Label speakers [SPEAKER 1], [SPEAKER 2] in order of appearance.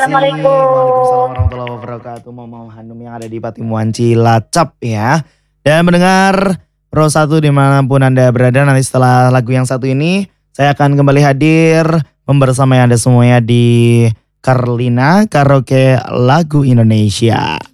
[SPEAKER 1] Waalaikumsalam warahmatullahi wabarakatuh. Mama Hanum yang ada di Patimuan Cilacap ya. Dan mendengar Pro 1 dimanapun Anda berada, nanti setelah lagu yang satu ini saya akan kembali hadir membersamai Anda semuanya di Carlina Karaoke Lagu Indonesia.